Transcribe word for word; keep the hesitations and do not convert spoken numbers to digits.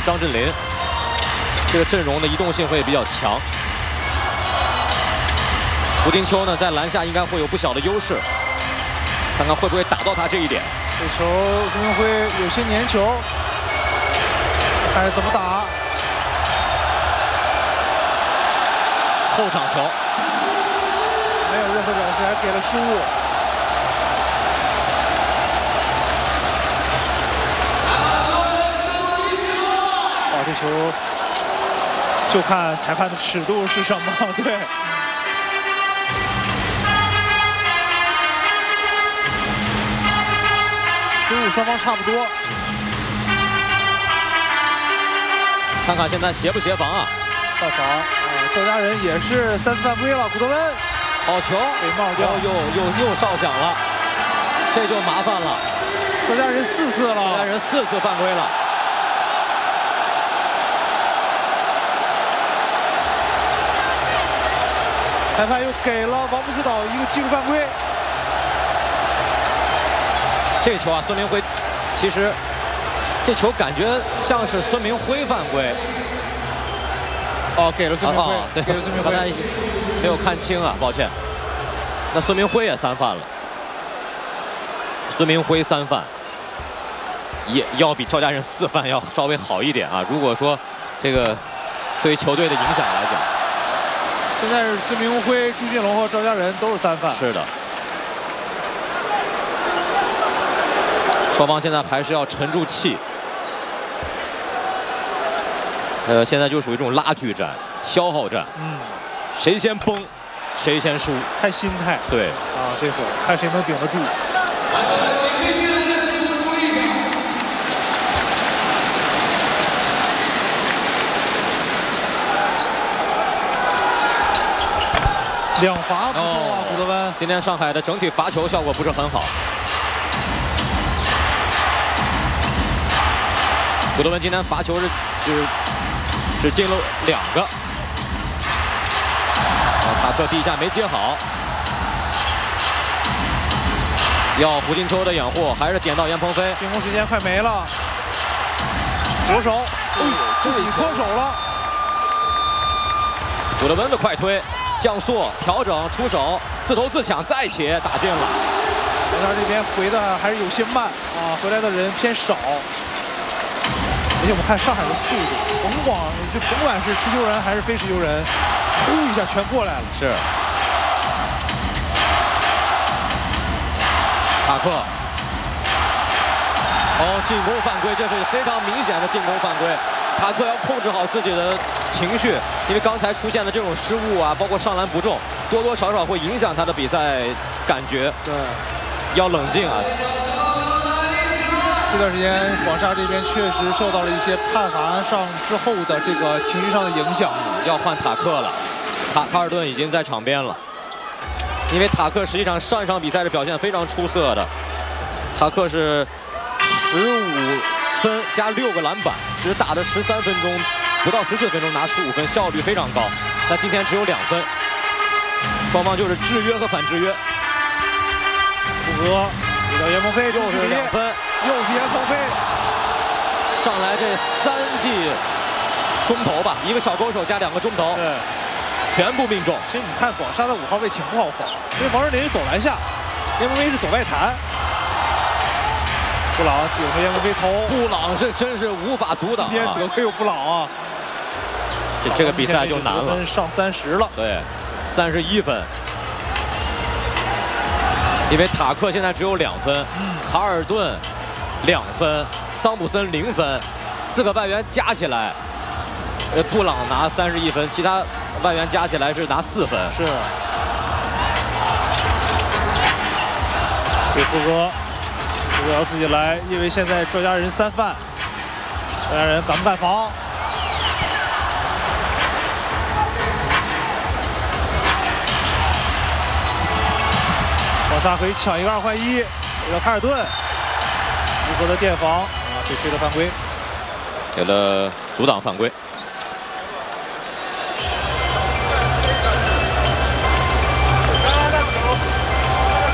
张镇麟，这个阵容的移动性会比较强。胡金秋呢，在篮下应该会有不小的优势，看看会不会打到他这一点。 这球孙明辉有些粘球，看怎么打。 后场球， 没有任何表示，还给了失误。 这球就看裁判的尺度是什么，对。失误双方差不多。 看看现在协不协防啊？ 到防啊，赵家人也是三次犯规了。古德温， 好球， 给帽掉， 又又又哨响了，这就麻烦了。 赵家人四次了， 赵家人四次犯规了。 裁判又给了王不知道一个技术犯规。 这球啊，孙明辉，其实这球感觉像是孙明辉犯规。 哦，给了孙明辉， 哦、对， 给了孙明辉。 刚才没有看清啊，抱歉。那孙明辉也三犯了。孙明辉三犯，也要比赵家人四犯要稍微好一点啊。如果说这个对于球队的影响来讲。 现在是孙明辉、朱俊龙和赵家人都是三犯。 是的，双方现在还是要沉住气。呃，现在就属于这种拉锯战、消耗战。 嗯， 谁先崩，谁先输。 看心态。 对。 啊，这会儿看谁能顶得住。 两罚不错啊，古德温。 今天上海的整体罚球效果不是很好。古德温今天罚球是只只进了两个。啊，塔克第一下没接好，要胡金秋的掩护，还是点到严鹏飞。 进攻时间快没了。左手，哎呦，自己脱手了。 古德温的快推。 降速调整出手，自投自抢再起打进了。 黄沙这边回的还是有些慢啊，回来的人偏少。而且我们看上海的速度，甭管就甭管是持球人还是非持球人，呼一下全过来了。 是。塔克。哦，进攻犯规，这是非常明显的进攻犯规。 塔克要控制好自己的情绪，因为刚才出现的这种失误啊，包括上篮不中，多多少少会影响他的比赛感觉。 对， 要冷静啊！ 这段时间广厦这边确实受到了一些判罚上之后的这个情绪上的影响， 要换塔克了。塔卡尔顿已经在场边了，因为塔克实际上上一场比赛的表现非常出色的，塔克是十五。 分加六个篮板，只打了十三分钟，不到十四分钟拿十五分，效率非常高。那今天只有两分，双方就是制约和反制约。 布格给到严鹏飞， 又是两分， 又是严鹏飞。 上来这三记中投吧，一个小勾手加两个中投， 对， 全部命中。 其实你看广厦的五号位挺不好防，因为王仁林走篮下，严鹏飞是走外弹。 布朗顶着严鹏飞投， 布朗是真是无法阻挡、啊。 今天得亏有布朗啊， 这这个比赛就难了。 上三十了， 对，三十一分。因为塔克现在只有两分，嗯、卡尔顿两分，桑普森零分，四个外援加起来，呃，布朗拿三十一分，其他外援加起来是拿四分。 是。对，布哥。 不要自己来，因为现在赵家人三犯，赵家人敢不敢防？广厦可以抢一个二换一，给了卡尔顿，如何的垫防啊？被吹了犯规， 给了阻挡犯规。